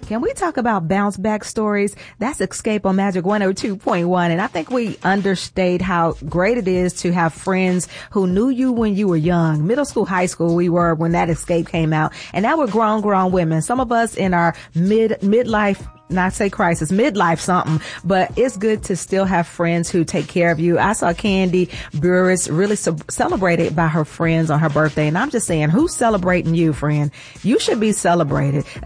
Can we talk about bounce back stories? That's Escape on Magic 102.1. And I think we understate how great it is to have friends who knew you when you were young. Middle school, high school, we were when that Escape came out. And now we're grown women. Some of us in our midlife, not say crisis, midlife something, but it's good to still have friends who take care of you. I saw Candy Burris really celebrated by her friends on her birthday. And I'm just saying, who's celebrating you, friend? You should be celebrated.